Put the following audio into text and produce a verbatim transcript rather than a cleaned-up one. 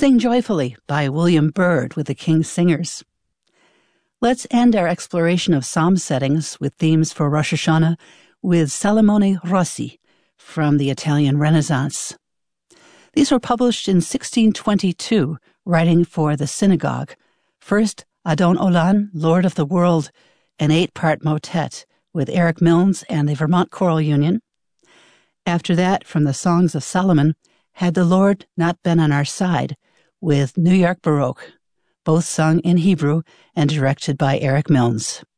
Sing Joyfully by William Byrd with the King's Singers. Let's end our exploration of psalm settings with themes for Rosh Hashanah with Salomone Rossi from the Italian Renaissance. These were published in sixteen twenty-two, writing for the synagogue. First, Adon Olam, Lord of the World, an eight-part motet with Eric Milnes and the Vermont Choral Union. After that, from the Songs of Solomon, Had the Lord Not Been on Our Side, with New York Baroque, both sung in Hebrew and directed by Eric Milnes.